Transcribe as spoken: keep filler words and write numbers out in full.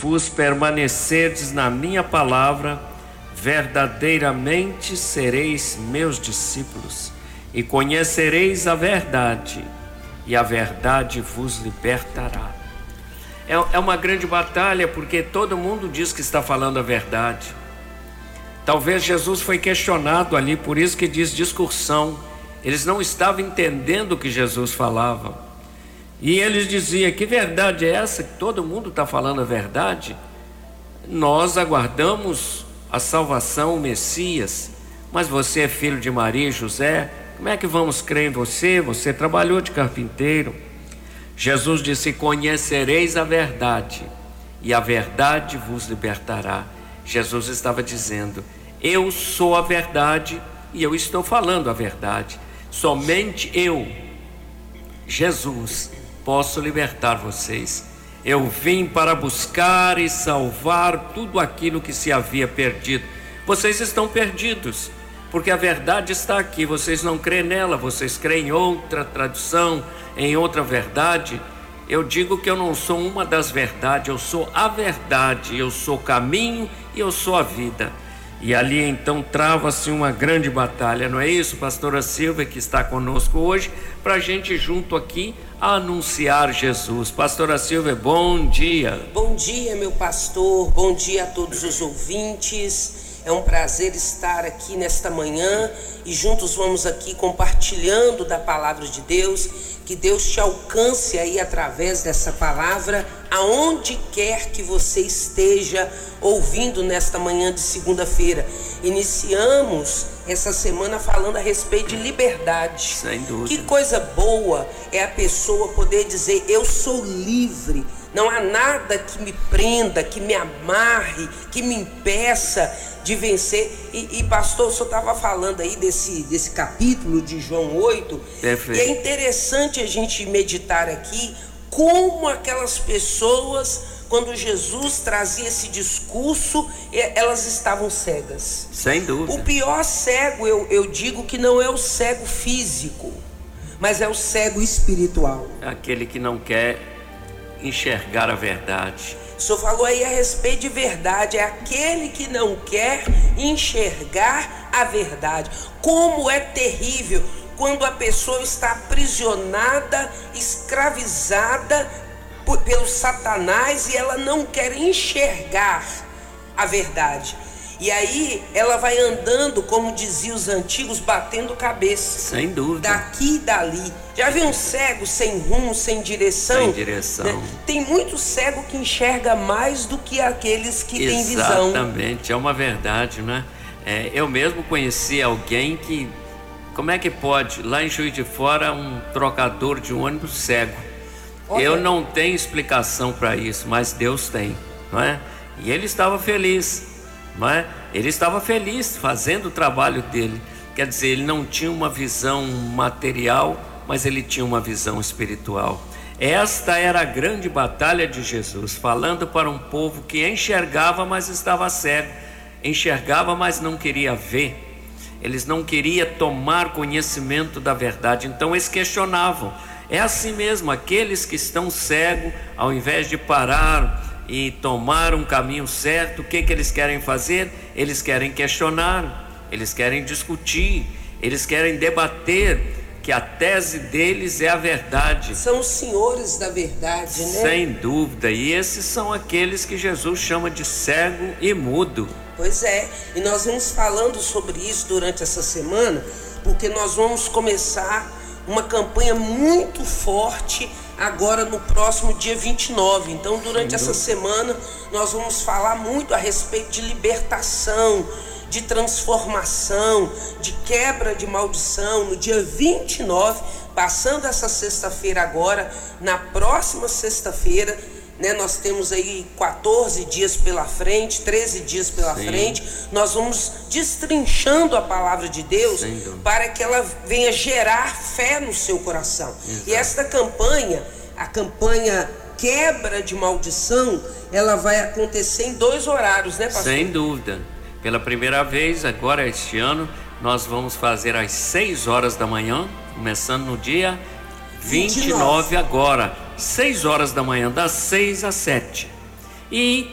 vos permanecerdes na minha palavra, verdadeiramente sereis meus discípulos, e conhecereis a verdade, e a verdade vos libertará. É, é uma grande batalha, porque todo mundo diz que está falando a verdade. Talvez Jesus foi questionado ali, por isso que diz discussão. Eles não estavam entendendo o que Jesus falava. E eles diziam: que verdade é essa que todo mundo está falando a verdade? Nós aguardamos a salvação, o Messias, mas você é filho de Maria e José, como é que vamos crer em você? Você trabalhou de carpinteiro. Jesus disse: conhecereis a verdade, e a verdade vos libertará. Jesus estava dizendo: eu sou a verdade, e eu estou falando a verdade. Somente eu, Jesus, posso libertar vocês. Eu vim para buscar e salvar tudo aquilo que se havia perdido. Vocês estão perdidos, porque a verdade está aqui. Vocês não creem nela, vocês creem em outra tradição, em outra verdade. Eu digo que eu não sou uma das verdades, eu sou a verdade, eu sou o caminho e eu sou a vida. E ali então trava-se uma grande batalha, não é isso, pastora Silvia, que está conosco hoje, para a gente junto aqui anunciar Jesus. Pastora Silvia, bom dia. Bom dia, meu pastor, bom dia a todos os ouvintes. É um prazer estar aqui nesta manhã e juntos vamos aqui compartilhando da palavra de Deus. Que Deus te alcance aí através dessa palavra, aonde quer que você esteja ouvindo nesta manhã de segunda-feira. Iniciamos essa semana falando a respeito de liberdade. Sem dúvida. Que coisa boa é a pessoa poder dizer: eu sou livre. Não há nada que me prenda, que me amarre, que me impeça de vencer. E, e pastor, o senhor estava falando aí desse, desse capítulo de João oito. Perfeito. E é interessante a gente meditar aqui como aquelas pessoas, quando Jesus trazia esse discurso, elas estavam cegas. Sem dúvida. O pior cego, eu, eu digo que não é o cego físico, mas é o cego espiritual. Aquele que não quer enxergar a verdade. O senhor falou aí a respeito de verdade. É aquele que não quer enxergar a verdade. Como é terrível quando a pessoa está aprisionada, escravizada por, pelo Satanás, e ela não quer enxergar a verdade. E aí ela vai andando, como diziam os antigos, batendo cabeça. Sem dúvida. Daqui e dali. Já viu um cego sem rumo, sem direção? Sem direção. Né? Tem muito cego que enxerga mais do que aqueles que têm visão. Exatamente, é uma verdade, né? É, eu mesmo conheci alguém que, como é que pode, lá em Juiz de Fora, um trocador de ônibus cego. Olha. Eu não tenho explicação para isso, mas Deus tem, não é? E ele estava feliz, não é? Ele estava feliz fazendo o trabalho dele. Quer dizer, ele não tinha uma visão material, mas ele tinha uma visão espiritual. Esta era a grande batalha de Jesus, falando para um povo que enxergava, mas estava cego. Enxergava, mas não queria ver. Eles não queriam tomar conhecimento da verdade, então eles questionavam. É assim mesmo, aqueles que estão cegos, ao invés de parar e tomar um caminho certo, o que, que eles querem fazer? Eles querem questionar, eles querem discutir, eles querem debater, que a tese deles é a verdade. São os senhores da verdade, né? Sem dúvida, e esses são aqueles que Jesus chama de cego e mudo. Pois é, e nós vamos falando sobre isso durante essa semana, porque nós vamos começar uma campanha muito forte agora no próximo dia vinte e nove. Então, durante essa semana, nós vamos falar muito a respeito de libertação, de transformação, de quebra de maldição. No dia vinte e nove, passando essa sexta-feira agora, na próxima sexta-feira, né, nós temos aí quatorze dias pela frente, treze dias pela Sim. frente. Nós vamos destrinchando a palavra de Deus para que ela venha gerar fé no seu coração. Exato. E esta campanha, a campanha quebra de maldição, ela vai acontecer em dois horários, né, pastor? Sem dúvida. Pela primeira vez, agora este ano, nós vamos fazer às seis horas da manhã, começando no dia vinte e nove agora, seis horas da manhã, das seis às sete. E